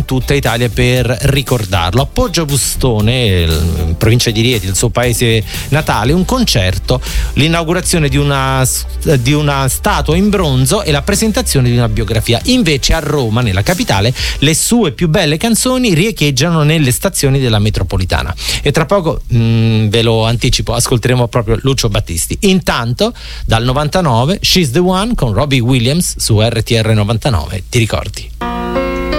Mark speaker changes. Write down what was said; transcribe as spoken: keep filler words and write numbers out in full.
Speaker 1: tutta Italia per ricordarlo. A Poggio Bustone, in provincia di Rieti, il suo paese natale, un concerto, l'inaugurazione di una, di una statua in bronzo e la presentazione di una biografia. Invece a Roma, nella capitale, le sue più belle canzoni riecheggiano nelle stazioni della metropolitana. E tra poco, mh, ve lo anticipo, ascolteremo proprio Lucio Battisti. Intanto, dal novantanove, She's the One con Robbie Williams su R T R novantanove. Ti ricordi?